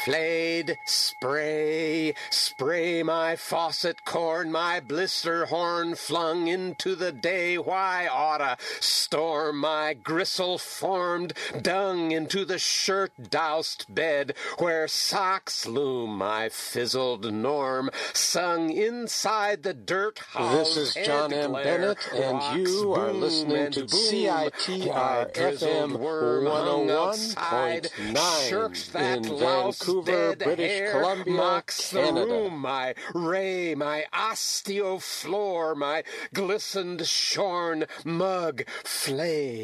Flayed, spray my faucet corn, my blister horn flung into the day. Why oughta storm my gristle-formed dung into the shirt-doused bed, where socks loom my fizzled norm, sung inside the dirt house. This is John M. Bennett, and you are listening to CITR FM 101.9 in Vancouver, British Columbia, Canada. Room, my ray, my osteofloor, my glistened shorn mug flay.